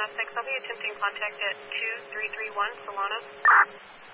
6, I'll be attempting contact at 2331 Solana.